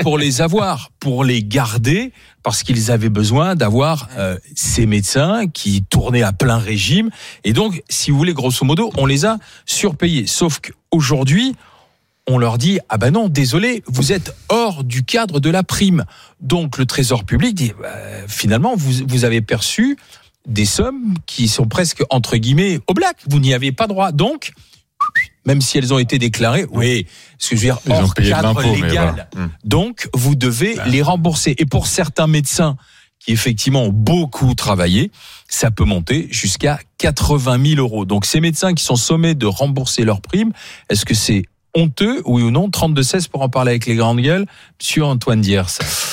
pour les avoir, pour les garder, parce qu'ils avaient besoin d'avoir ces médecins qui tournaient à plein régime. Et donc, si vous voulez, grosso modo, on les a surpayés. Sauf qu'aujourd'hui, on leur dit « Ah ben non, désolé, vous êtes hors du cadre de la prime ». Donc, le Trésor public dit finalement, vous avez perçu des sommes qui sont presque, entre guillemets, au black. Vous n'y avez pas droit. Donc, même si elles ont été déclarées, oui, ce que je veux dire, hors cadre légal. Voilà. Donc, vous devez les rembourser. Et pour certains médecins qui, effectivement, ont beaucoup travaillé, ça peut monter jusqu'à 80 000 euros. Donc, ces médecins qui sont sommés de rembourser leurs primes, est-ce que c'est honteux, oui ou non? 32-16 pour en parler avec les grandes gueules. Monsieur Antoine Diers.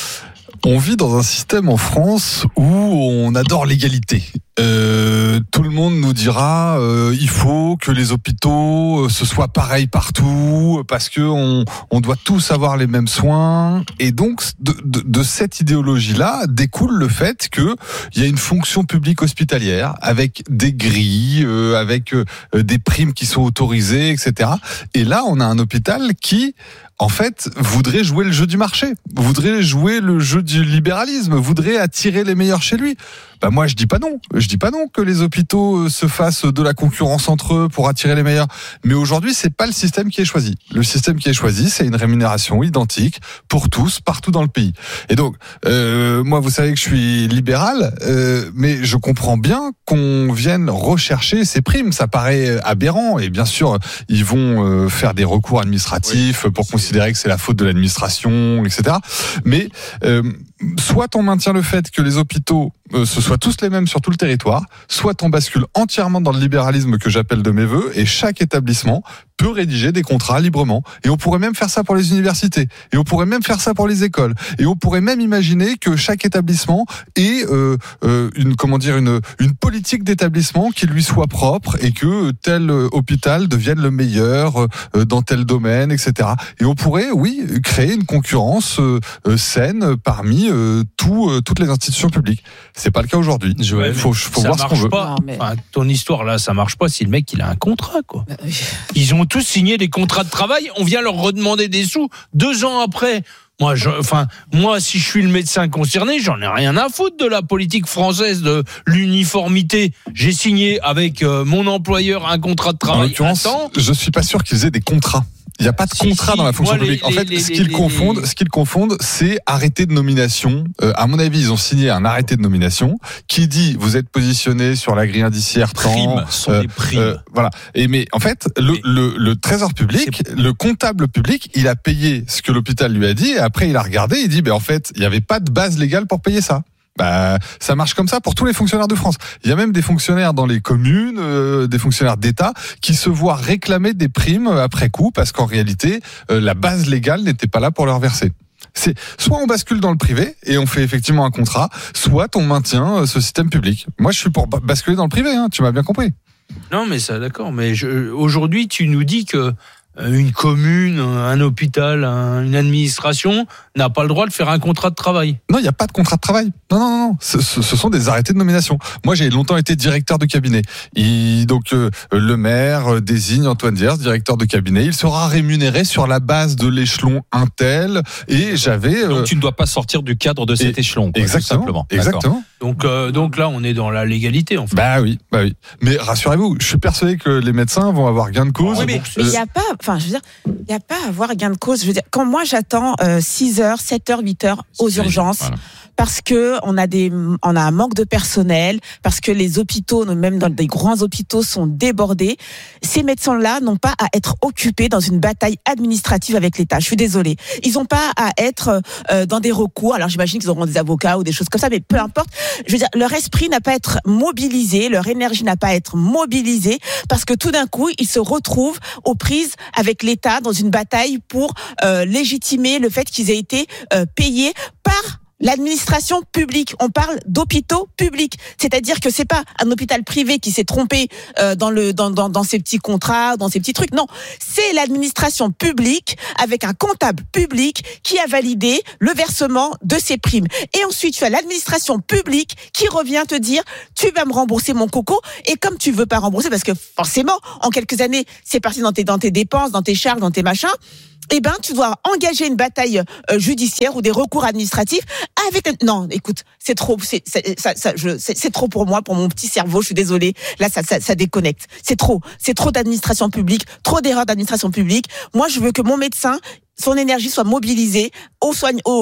On vit dans un système en France où on adore l'égalité. Tout le monde nous dira il faut que les hôpitaux ce soit pareil partout parce que on doit tous avoir les mêmes soins, et donc de cette idéologie-là découle le fait que il y a une fonction publique hospitalière avec des grilles, avec des primes qui sont autorisées, etc. Et là, on a un hôpital qui en fait, voudrait jouer le jeu du marché, voudrait jouer le jeu du libéralisme, voudrait attirer les meilleurs chez lui. Moi, je dis pas non. Je dis pas non que les hôpitaux se fassent de la concurrence entre eux pour attirer les meilleurs. Mais aujourd'hui, c'est pas le système qui est choisi. Le système qui est choisi, c'est une rémunération identique pour tous, partout dans le pays. Et donc, moi, vous savez que je suis libéral, mais je comprends bien qu'on vienne rechercher ces primes. Ça paraît aberrant. Et bien sûr, ils vont faire des recours administratifs pour considérer que c'est la faute de l'administration, etc. Mais soit on maintient le fait que les hôpitaux ce soient tous les mêmes sur tout le territoire, soit on bascule entièrement dans le libéralisme que j'appelle de mes vœux, et chaque établissement peut rédiger des contrats librement. Et on pourrait même faire ça pour les universités, et on pourrait même faire ça pour les écoles, et on pourrait même imaginer que chaque établissement ait une politique d'établissement qui lui soit propre, et que tel hôpital devienne le meilleur dans tel domaine, etc. Et on pourrait, oui, créer une concurrence saine parmi toutes les institutions publiques. C'est pas le cas aujourd'hui. Joël, faut voir ce qu'on veut. Non, mais... enfin, ton histoire là, ça marche pas si le mec il a un contrat, quoi. Ils ont tous signé des contrats de travail. On vient leur redemander des sous 2 ans après. Moi, si je suis le médecin concerné, j'en ai rien à foutre de la politique française de l'uniformité. J'ai signé avec mon employeur un contrat de travail. En l'occurrence, je suis pas sûr qu'ils aient des contrats. Il n'y a pas de contrat dans la fonction publique. En fait, ce qu'ils confondent, c'est arrêté de nomination. À mon avis, ils ont signé un arrêté de nomination qui dit vous êtes positionné sur la grille indiciaire tant. Sont des primes. Voilà. Mais en fait, le Trésor public, le comptable public, il a payé ce que l'hôpital lui a dit, et après il a regardé, il dit en fait, il n'y avait pas de base légale pour payer ça. Ça marche comme ça pour tous les fonctionnaires de France. Il y a même des fonctionnaires dans les communes, des fonctionnaires d'État qui se voient réclamer des primes après coup parce qu'en réalité, la base légale n'était pas là pour leur verser. C'est soit on bascule dans le privé et on fait effectivement un contrat, soit on maintient ce système public. Moi, je suis pour basculer dans le privé, tu m'as bien compris. Non, mais ça, d'accord. Mais aujourd'hui, tu nous dis que une commune, un hôpital, une administration n'a pas le droit de faire un contrat de travail. Non, il n'y a pas de contrat de travail. Non. Ce sont des arrêtés de nomination. Moi, j'ai longtemps été directeur de cabinet. Donc, le maire désigne Antoine Diers, directeur de cabinet. Il sera rémunéré sur la base de l'échelon Intel. Et j'avais... Donc, tu ne dois pas sortir du cadre de cet échelon. Quoi, exactement. Donc là, on est dans la légalité, en fait. Bah oui. Mais rassurez-vous, je suis persuadé que les médecins vont avoir gain de cause. Oui, mais il n'y a pas... Enfin, je veux dire, il n'y a pas à avoir gain de cause. Je veux dire, quand moi j'attends 6h, 7h, 8h aux urgences, voilà. Parce que on a un manque de personnel, parce que les hôpitaux, même dans des grands hôpitaux, sont débordés. Ces médecins-là n'ont pas à être occupés dans une bataille administrative avec l'État. Je suis désolée. Ils n'ont pas à être dans des recours. Alors j'imagine qu'ils auront des avocats ou des choses comme ça, mais peu importe. Je veux dire, leur esprit n'a pas à être mobilisé, leur énergie n'a pas à être mobilisée, parce que tout d'un coup, ils se retrouvent aux prises avec l'État dans une bataille pour légitimer le fait qu'ils aient été payés par l'administration publique. On parle d'hôpitaux publics. C'est-à-dire que c'est pas un hôpital privé qui s'est trompé dans ses petits contrats, dans ses petits trucs. Non. C'est l'administration publique avec un comptable public qui a validé le versement de ses primes. Et ensuite, tu as l'administration publique qui revient te dire, tu vas me rembourser mon coco. Et comme tu veux pas rembourser, parce que forcément, en quelques années, c'est parti dans tes dépenses, dans tes charges, dans tes machins, tu dois engager une bataille judiciaire ou des recours administratifs avec. Non, écoute, c'est trop, c'est trop pour moi, pour mon petit cerveau. Je suis désolée. Là, ça déconnecte. C'est trop d'administration publique, trop d'erreurs d'administration publique. Moi, je veux que mon médecin, son énergie soit mobilisée aux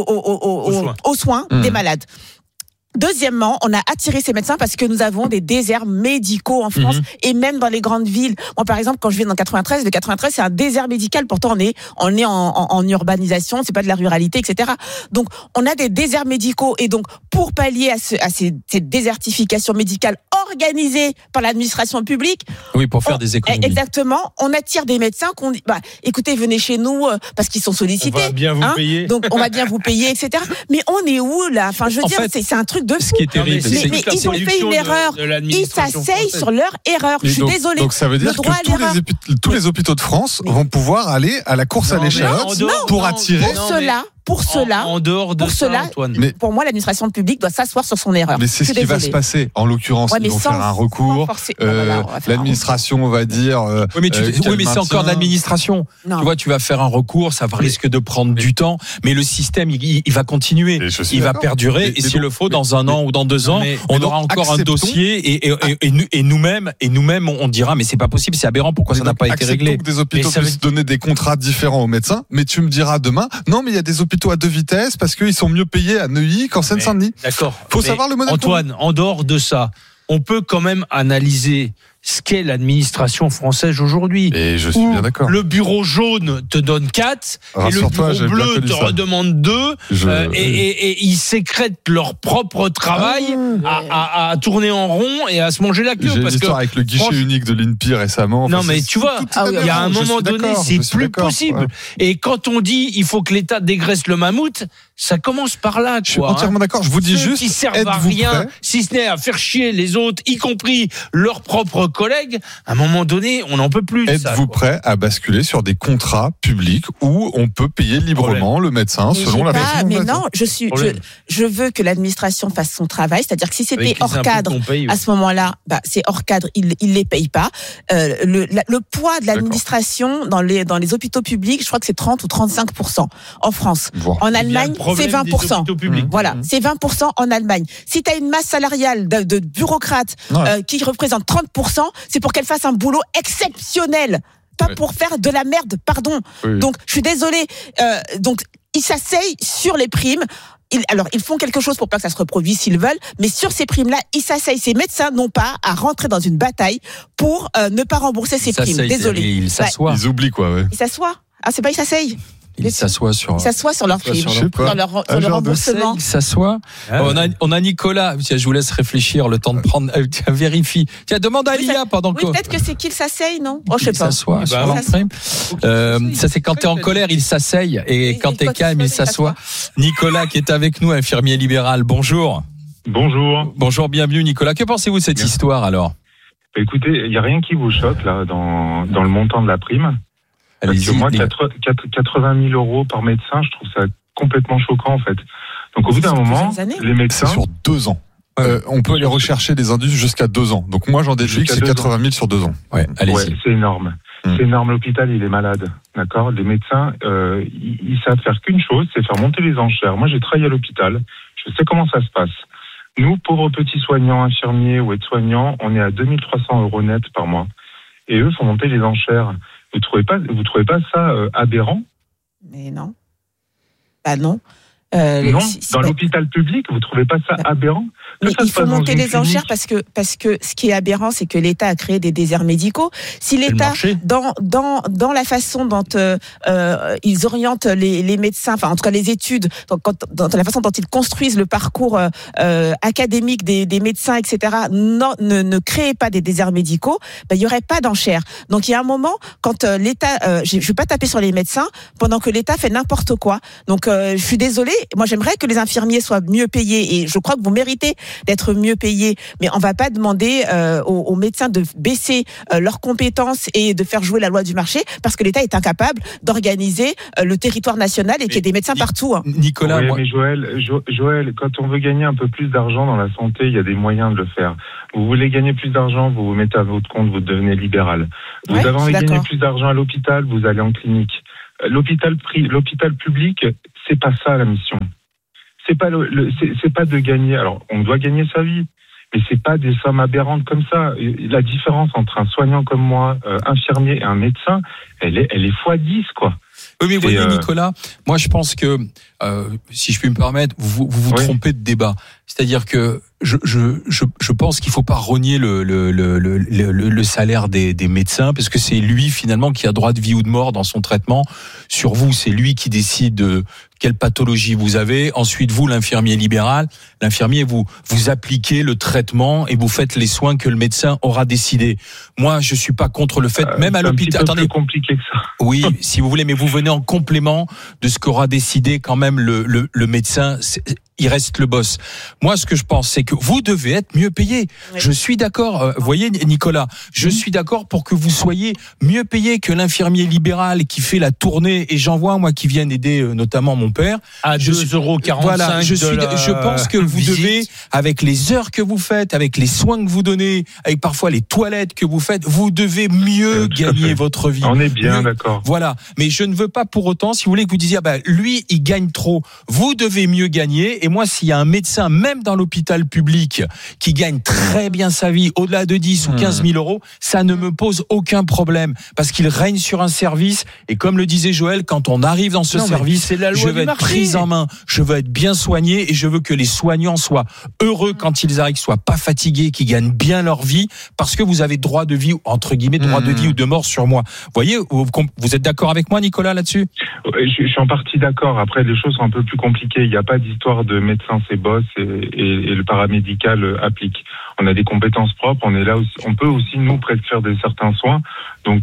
soins des malades. Deuxièmement, on a attiré ces médecins parce que nous avons des déserts médicaux en France et même dans les grandes villes. Moi, par exemple, quand je viens dans le 93, c'est un désert médical. Pourtant, on est en urbanisation, c'est pas de la ruralité, etc. Donc, on a des déserts médicaux et donc, pour pallier à cette désertification médicale organisée par l'administration publique. Oui, pour faire des économies. Exactement. On attire des médecins qu'on dit, écoutez, venez chez nous parce qu'ils sont sollicités. On va bien vous payer. Donc, on va bien vous payer, etc. Mais on est où, là? Enfin, je veux dire, c'est un truc de fou. Ce qui est terrible, mais ils ont fait une erreur. Ils s'asseyent sur leur erreur. Je suis désolée. Donc ça veut dire que tous les hôpitaux de France vont pouvoir aller à la course à l'échalote pour attirer. Pour cela, en dehors de ça, Antoine. Pour moi, l'administration publique doit s'asseoir sur son erreur. Mais c'est ce qui va se passer. En l'occurrence, ils vont faire un recours. L'administration va dire. Oui, mais c'est encore de l'administration. Tu vois, tu vas faire un recours, ça risque de prendre du temps, mais le système, il va continuer, il va perdurer. Et s'il le faut, dans un an ou dans 2 ans, on aura encore un dossier et nous-mêmes, on dira, mais c'est pas possible, c'est aberrant, pourquoi ça n'a pas été réglé? Que des hôpitaux puissent donner des contrats différents aux médecins, mais tu me diras demain, non, mais il y a des hôpitaux à 2 vitesses parce qu'ils sont mieux payés à Neuilly qu'en Seine-Saint-Denis. D'accord. Faut savoir le modèle. Antoine, en dehors de ça, on peut quand même analyser ce qu'est l'administration française aujourd'hui. Et je suis bien d'accord. Le bureau jaune te donne 4 et le bureau bleu te redemande 2 et ils sécrètent leur propre travail à tourner en rond et à se manger la queue. J'ai une histoire avec le guichet unique de l'INPI récemment. Non mais tu vois, il y a un moment donné, c'est plus possible. Et quand on dit il faut que l'État dégraisse le mammouth, ça commence par là. Je suis entièrement d'accord. Je vous dis juste, qui servent à rien, si ce n'est à faire chier les autres, y compris leurs propres collègues, à un moment donné, on n'en peut plus. Êtes-vous prêt à basculer sur des contrats publics où on peut payer librement le médecin selon la façon? Mais non, je veux que l'administration fasse son travail, c'est-à-dire que si c'était hors cadre, à ce moment-là, c'est hors cadre, il les paye pas. Le poids de l'administration dans les hôpitaux publics, je crois que c'est 30 ou 35% en France. En Allemagne, c'est 20%. Voilà, c'est 20% en Allemagne. Si tu as une masse salariale de bureaucrates qui représente 30%, c'est pour qu'elle fasse un boulot exceptionnel, pas pour faire de la merde, pardon. Oui. Donc, je suis désolée. Donc, ils s'asseyent sur les primes. Ils font quelque chose pour pas que ça se reproduise s'ils veulent, mais sur ces primes-là, ils s'asseyent. Ces médecins n'ont pas à rentrer dans une bataille pour ne pas rembourser ces primes. Désolée. Ils s'assoient. Ils oublient quoi, ouais. Ils s'assoient. Ah, c'est pas ils s'assellent. Ils s'assoient sur leur prime, sur leur remboursement. Ils s'assoient. On a Nicolas. Tiens, je vous laisse réfléchir le temps de prendre. Tiens, vérifie. Tiens, demande à Lia pendant que. Oui, peut-être que c'est qu'il s'asseye, non? Je sais pas. Il s'assoit sur leur prime. Ça, c'est quand t'es en colère, il s'asseye. Et quand t'es calme, il s'assoit. Nicolas, qui est avec nous, infirmier libéral. Bonjour. Bonjour. Bonjour, bienvenue, Nicolas. Que pensez-vous de cette histoire, alors? Écoutez, il n'y a rien qui vous choque, là, dans le montant de la prime. Parce que moi, 80 000 euros par médecin, je trouve ça complètement choquant, en fait. Donc, au bout d'un moment, les médecins... C'est sur 2 ans. On peut aller rechercher des indus jusqu'à 2 ans. Donc, moi, j'en déduis que c'est 80 000 sur 2 ans. Ouais, c'est énorme. C'est énorme. L'hôpital, il est malade. D'accord? Les médecins, ils savent faire qu'une chose, c'est faire monter les enchères. Moi, j'ai travaillé à l'hôpital. Je sais comment ça se passe. Nous, pauvres petits soignants, infirmiers ou aides-soignants, on est à 2300 euros net par mois. Et eux font monter les enchères. Vous trouvez pas ça aberrant? Mais non. Bah non. Non, dans l'hôpital public, vous trouvez pas ça aberrant? Mais il faut monter les enchères parce que ce qui est aberrant, c'est que l'État a créé des déserts médicaux. Si l'État, dans la façon dont ils orientent les médecins, enfin en tout cas les études, dans la façon dont ils construisent le parcours académique des médecins, etc., ne créent pas des déserts médicaux, il y aurait pas d'enchères. Donc il y a un moment quand l'État, je vais pas taper sur les médecins pendant que l'État fait n'importe quoi. Donc je suis désolée. Moi, j'aimerais que les infirmiers soient mieux payés et je crois que vous méritez d'être mieux payés. Mais on va pas demander aux médecins de baisser leurs compétences et de faire jouer la loi du marché parce que l'État est incapable d'organiser le territoire national et qu'il y ait des médecins partout. Nicolas, mais Joël, quand on veut gagner un peu plus d'argent dans la santé, il y a des moyens de le faire. Vous voulez gagner plus d'argent, vous vous mettez à votre compte, vous devenez libéral. Vous avez envie de gagner plus d'argent à l'hôpital, vous allez en clinique. l'hôpital public, c'est pas ça la mission. C'est pas c'est pas de gagner. Alors, on doit gagner sa vie, mais c'est pas des sommes aberrantes comme ça. La différence entre un soignant comme moi, infirmier et un médecin, elle est x10, quoi. Oui, mais voyez, Nicolas, moi je pense que, si je puis me permettre, vous trompez de débat. C'est-à-dire que je pense qu'il faut pas renier le salaire des médecins, parce que c'est lui finalement qui a droit de vie ou de mort dans son traitement. Sur vous, c'est lui qui décide de quelle pathologie vous avez. Ensuite, vous, l'infirmier libéral, vous appliquez le traitement et vous faites les soins que le médecin aura décidé. Moi, je suis pas contre le fait, même à l'hôpital. Attendez, c'est compliqué que ça. Oui, si vous voulez, mais vous venez en complément de ce qu'aura décidé quand même le médecin. Il reste le boss. Moi, ce que je pense, c'est que vous devez être mieux payé. Oui. Je suis d'accord. Voyez, Nicolas, je suis d'accord pour que vous soyez mieux payé que l'infirmier libéral qui fait la tournée. Et j'en vois, moi, qui viennent aider notamment mon père. À 2,45 €. Voilà, je pense que vous devez, avec les heures que vous faites, avec les soins que vous donnez, avec parfois les toilettes que vous faites, vous devez mieux gagner votre vie. On est bien d'accord. Voilà. Mais je ne veux pas pour autant, si vous voulez, que vous disiez, lui, il gagne trop. Vous devez mieux gagner. Et moi, s'il y a un médecin, même dans l'hôpital public, qui gagne très bien sa vie, au-delà de 10 ou 15 000 €, ça ne me pose aucun problème. Parce qu'il règne sur un service. Et comme le disait Joël, quand on arrive dans ce service, c'est la loi je veux être pris en main. Je veux être bien soigné et je veux que les soignants soient heureux quand ils arrivent, soient pas fatigués, qu'ils gagnent bien leur vie, parce que vous avez droit de vie, entre guillemets, droit de vie ou de mort sur moi. Vous voyez, vous êtes d'accord avec moi, Nicolas, là-dessus? Je suis en partie d'accord. Après, les choses sont un peu plus compliquées. Il n'y a pas d'histoire de médecin, c'est boss, et le paramédical applique. On a des compétences propres. On est là aussi. On peut aussi nous prescrire certains soins. Donc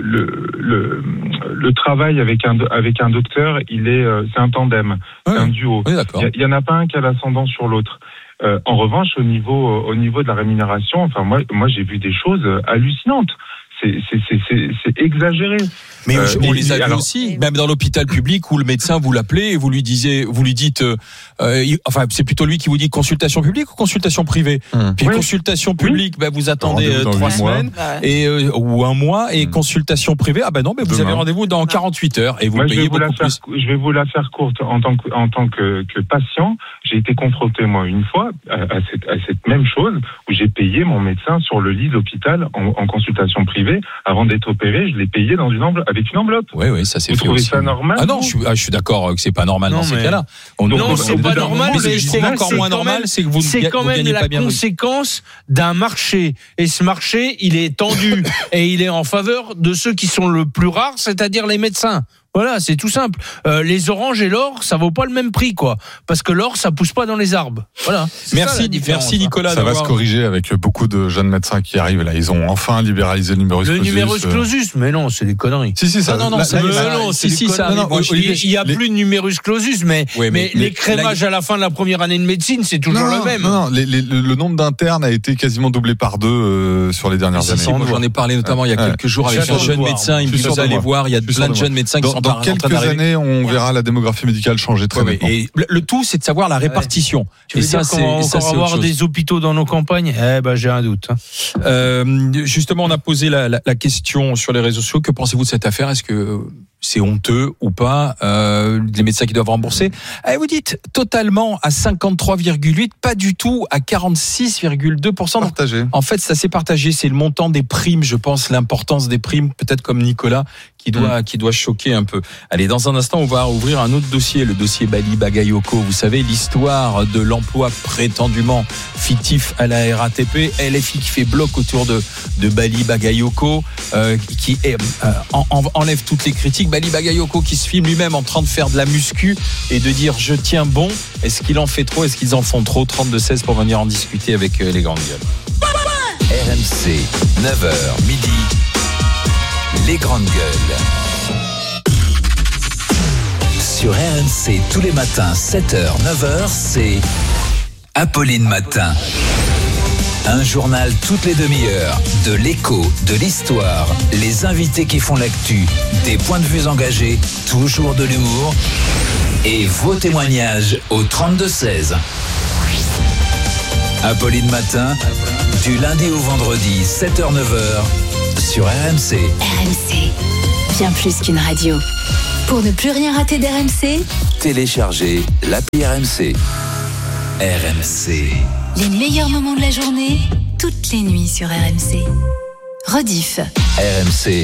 le travail avec un docteur, c'est un tandem, c'est un duo. Oui, il y en a pas un qui a l'ascendant sur l'autre. En revanche, au niveau de la rémunération, enfin moi j'ai vu des choses hallucinantes. C'est exagéré. Mais on les a vus aussi, même dans l'hôpital public où le médecin, vous l'appelez et vous lui dites, enfin c'est plutôt lui qui vous dit consultation publique ou consultation privée. Puis consultation publique, vous attendez 3 semaines ou un mois, et consultation privée, non, mais vous avez rendez-vous dans 48 heures et vous payez beaucoup plus. Je vais vous la faire courte. En tant que patient, j'ai été confronté moi une fois à cette même chose où j'ai payé mon médecin sur le lit d'hôpital en consultation privée. Avant d'être opéré, je l'ai payé avec une enveloppe. Oui, ça c'est fait. Vous trouvez aussi. Ça normal? Ah non, je suis d'accord que c'est pas normal dans ces cas-là. Non, c'est pas normal, mais c'est encore moins normal, c'est que vous quand même la conséquence d'un marché. Et ce marché, il est tendu et il est en faveur de ceux qui sont le plus rares, c'est-à-dire les médecins. Voilà, c'est tout simple. Les oranges et l'or, ça vaut pas le même prix, quoi. Parce que l'or, ça pousse pas dans les arbres. Voilà. Merci Nicolas. Ça va se corriger avec beaucoup de jeunes médecins qui arrivent là. Ils ont enfin libéralisé le numerus clausus. Le numerus clausus, mais non, c'est des conneries. Si, ça. Il y a plus de numerus clausus, mais les crémages à la fin de la première année de médecine, c'est toujours le même. Non, le nombre d'internes a été quasiment doublé par 2 sur les dernières années. Moi, j'en ai parlé notamment il y a quelques jours avec un jeune médecin. Il me dit, vous allez voir, il y a plein de jeunes médecins qui sont dans quelques années, on verra la démographie médicale changer très nettement. Et le tout, c'est de savoir la répartition. Et ça, c'est avoir des hôpitaux dans nos campagnes. J'ai un doute. Justement, on a posé la question sur les réseaux sociaux. Que pensez-vous de cette affaire? Est-ce que c'est honteux ou pas, les médecins qui doivent rembourser? Vous dites totalement à 53,8, pas du tout à 46,2%. Partagé. En fait, c'est assez partagé. C'est le montant des primes, je pense, l'importance des primes, peut-être comme Nicolas, qui doit choquer un peu. Allez, dans un instant, on va ouvrir un autre dossier, le dossier Bali Bagayoko. Vous savez, l'histoire de l'emploi prétendument fictif à la RATP, LFI qui fait bloc autour de Bali Bagayoko, qui enlève toutes les critiques. Bali Bagayoko qui se filme lui-même en train de faire de la muscu et de dire je tiens bon. Est-ce qu'il en fait trop? Est-ce qu'ils en font trop? 32-16 pour venir en discuter avec les grandes gueules. RMC, 9h midi. Les grandes gueules. Sur RMC, tous les matins, 7h, 9h, c'est Apolline Matin. Un journal toutes les demi-heures, de l'écho, de l'histoire, les invités qui font l'actu, des points de vue engagés, toujours de l'humour et vos témoignages au 32-16. Apolline Matin, du lundi au vendredi, 7h-9h, sur RMC. RMC, bien plus qu'une radio. Pour ne plus rien rater d'RMC, Téléchargez l'appli RMC. RMC. les meilleurs moments de la journée, toutes les nuits sur RMC. Rediff. RMC.